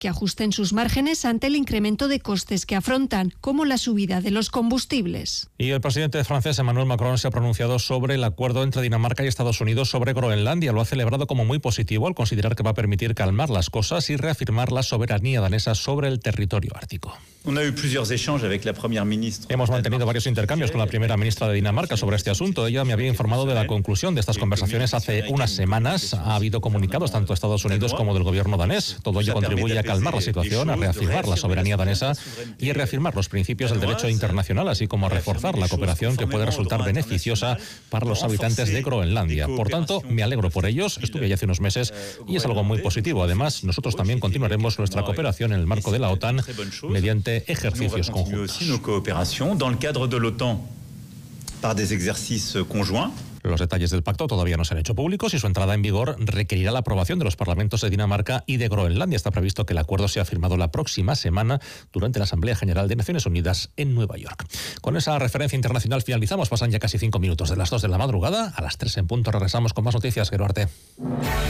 que ajusten sus márgenes ante el incremento de costes que afrontan, como la subida de los combustibles. Y el presidente francés Emmanuel Macron se ha pronunciado sobre el acuerdo entre Dinamarca y Estados Unidos sobre Groenlandia. Lo ha celebrado como muy positivo al considerar que va a permitir calmar las cosas y reafirmar la soberanía danesa sobre el territorio ártico. Hemos mantenido varios intercambios con la primera ministra de Dinamarca sobre este asunto. Ella me había informado de la conclusión de estas conversaciones hace unas semanas. Ha habido comunicados tanto de Estados Unidos como del gobierno danés. Todo ello contribuye a calmar la situación, a reafirmar la soberanía danesa y a reafirmar los principios del derecho internacional, así como a reforzar la cooperación que puede resultar beneficiosa para los habitantes de Groenlandia. Por tanto, me alegro por ellos. Estuve allí hace unos meses y es algo muy positivo. Además, nosotros también continuaremos nuestra cooperación en el marco de la OTAN mediante ejercicios conjuntos. Los detalles del pacto todavía no se han hecho públicos y su entrada en vigor requerirá la aprobación de los parlamentos de Dinamarca y de Groenlandia. Está previsto que el acuerdo sea firmado la próxima semana durante la Asamblea General de Naciones Unidas en Nueva York. Con esa referencia internacional finalizamos. Pasan ya casi 5 minutos de las 2 de la madrugada. A las 3 en punto regresamos con más noticias. Geruarte.